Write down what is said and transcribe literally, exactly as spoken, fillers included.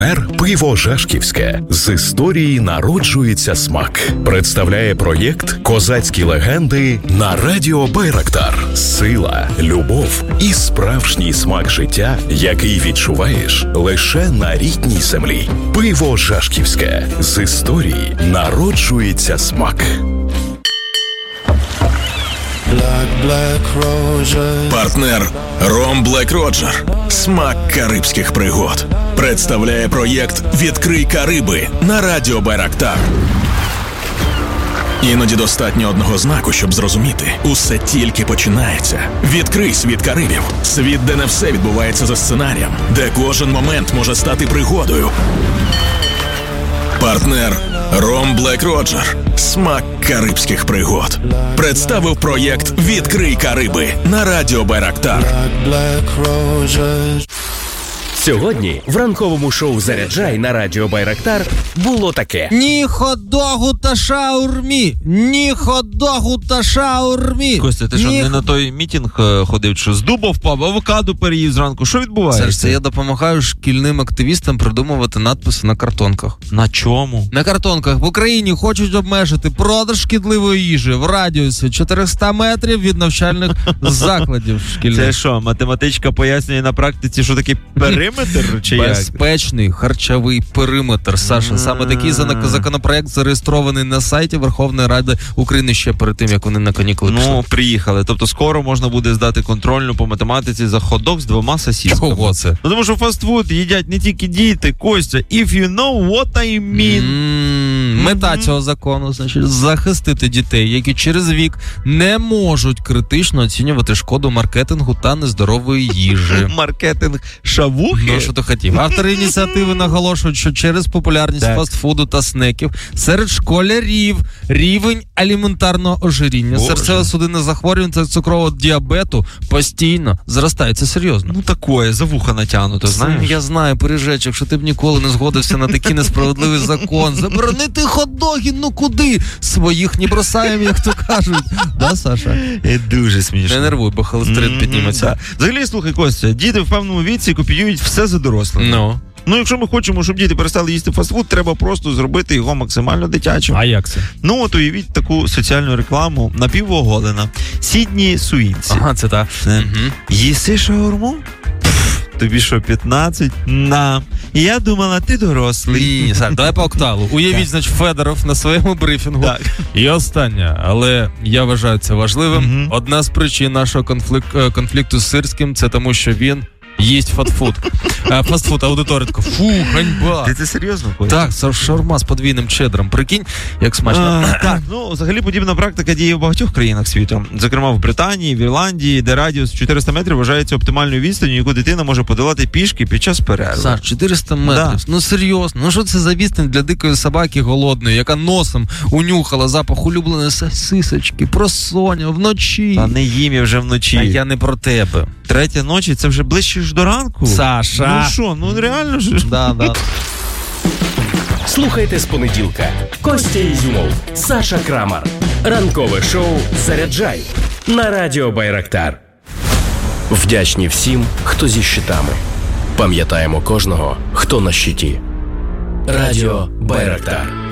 Пиво Жашківське. З історії народжується смак. Представляє проєкт «Козацькі легенди» на радіо Байрактар. Сила, любов і справжній смак життя, який відчуваєш лише на рідній землі. Пиво Жашківське. З історії народжується смак. Black, Black Roger. Партнер Ром Блек Роджер. Смак карибських пригод. Представляє проєкт «Відкрий Кариби» на радіо Байрактар. Іноді достатньо одного знаку, щоб зрозуміти. Усе тільки починається. Відкрий світ Карибів. Світ, де не все відбувається за сценарієм. Де кожен момент може стати пригодою. Партнер Ром Блек Роджер. Смак карибських пригод. Представив проєкт «Відкрий Кариби» на радіо Байрактар. Black, Black Roger. Сьогодні в ранковому шоу «Заряджай» на радіо Байрактар було таке. Ні хот-догу та шаурмі! Ні хот-догу та шаурмі! Костя, ти що, Ні... не на той мітинг ходив, що з дуба впав, авокадо переїв зранку? Що відбувається? Це ж це я допомагаю шкільним активістам придумувати надписи на картонках. На чому? На картонках в Україні хочуть обмежити продаж шкідливої їжі в радіусі чотириста метрів від навчальних закладів шкільних. Це що, математичка пояснює на практиці, що таке периметр? Чи Безпечний як? Харчовий периметр, Саша. Саме такий законопроект зареєстрований на сайті Верховної Ради України ще перед тим, як вони на канікули пішли. Ну, приїхали. Тобто скоро можна буде здати контрольну по математиці за хот-дог з двома сосісками. Чого це? Ну, тому що фастфуд їдять не тільки діти, Костя. If you know what I mean. Mm-hmm. Мета цього закону, значить, захистити дітей, які через вік не можуть критично оцінювати шкоду маркетингу та нездорової їжі. Маркетинг шавухи? Ну, що ти хотів. Автори ініціативи наголошують, що через популярність так. фастфуду та снеків серед школярів рівень аліментарного ожиріння, серцево-судинних захворювань та цукрового діабету постійно зростає. Це серйозно. Ну, такое, за вуха натягнуто, знаєш? Я знаю, Пиріжечок, що ти б ніколи не згодився на такий несправедливий закон. Заборонити хот-доги, ну куди? Своїх не бросаємо, як то кажуть. Да, Саша? Дуже смішно. Не нервуй, бо холестерин mm-hmm, підніметься. Да. Взагалі, слухай, Костя, діти в певному віці копіюють все за дорослими. Ну. Ну, якщо ми хочемо, щоб діти перестали їсти фастфуд, треба просто зробити його максимально дитячим. А як це? Ну, от уявіть таку соціальну рекламу напівоголена. Сідні Суїнці. Ага, це так. Угу. Їси шаурму? Тобі що, п'ятнадцять? На. І я думала, ти дорослий. Ні, Саш, давай по окталу. Уявіть, значить, Федоров на своєму брифінгу. Так. І останнє, але я вважаю це важливим. Угу. Одна з причин нашого конфлік- конфлікту з Сирським – це тому, що він їсть фастфуд. А, фастфуд, аудиторія така, фу, ганьба. Ти це серйозно хочеш? Так, шаурма з подвійним чедром. Прикинь, як смачно. А, так, ну, взагалі подібна практика діє в багатьох країнах світу. Зокрема, в Британії, в Ірландії, де радіус чотириста метрів вважається оптимальною відстанню, яку дитина може подолати пішки під час перерви. Саш, чотириста метрів. Да. Ну, серйозно. Ну, що це за відстань для дикої собаки голодної, яка носом унюхала запах улюбленої сосисочки, просоня, вночі. Та не їм я вже вночі. А я не про тебе. Третя ночі, це вже ближче ж до ранку. Саша. Ну що, ну реально ж. Да, да. Слухайте з понеділка. Костя Ізюмов, Саша Крамар. Ранкове шоу «Заряджай» на радіо Байрактар. Вдячні всім, хто зі щитами. Пам'ятаємо кожного, хто на щиті. Радіо Байрактар.